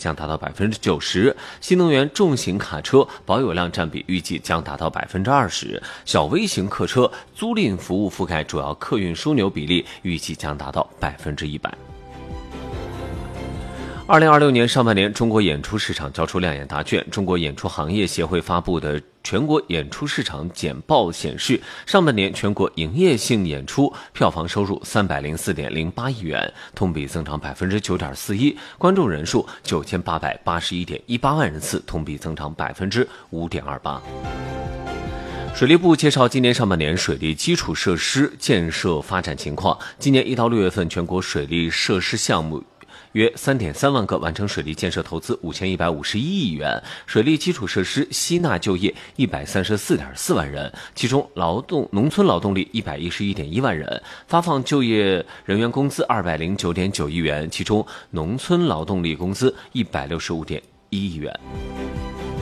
将达到90%，新能源重型卡车保有量占比预计将达到20%，小微型客车租赁服务覆盖主要客运枢纽比例预计将达到100%。2026年上半年，中国演出市场交出亮眼答卷。中国演出行业协会发布的全国演出市场简报显示，上半年全国营业性演出票房收入304.08亿元，同比增长9.41%，观众人数9881.18万人次，同比增长5.28%。水利部介绍今年上半年水利基础设施建设发展情况。今年1到6月份，全国水利设施项目约3.3万个，完成水利建设投资5151亿元，水利基础设施吸纳就业134.4万人，其中农村劳动力111.1万人，发放就业人员工资209.9亿元，其中农村劳动力工资165.1亿元。